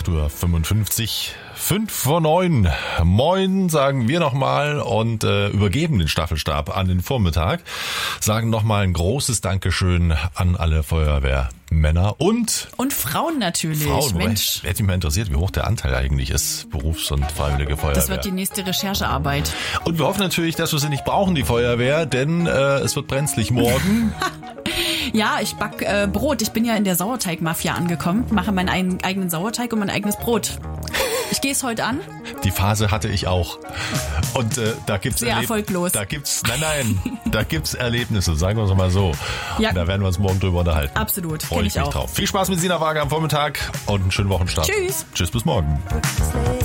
8:55 Uhr. 5 vor 9. Moin, sagen wir nochmal und übergeben den Staffelstab an den Vormittag. Sagen nochmal ein großes Dankeschön an alle Feuerwehrmänner und Frauen natürlich. Frauen. Mensch. Hätte mich mal interessiert, wie hoch der Anteil eigentlich ist, Berufs- und Freiwillige Feuerwehr. Das wird die nächste Recherchearbeit. Und wir hoffen natürlich, dass wir sie nicht brauchen, die Feuerwehr, denn es wird brenzlig morgen. Ja, ich back Brot. Ich bin ja in der Sauerteigmafia angekommen, mache meinen eigenen Sauerteig und mein eigenes Brot. Ich gehe es heute an. Die Phase hatte ich auch. Und da gibt's sehr erfolglos. Da gibt's da gibt's Erlebnisse, sagen wir es mal so. Ja. Und da werden wir uns morgen drüber unterhalten. Absolut. Freue ich mich drauf. Viel Spaß mit Sina Waage am Vormittag und einen schönen Wochenstart. Tschüss. Tschüss, bis morgen.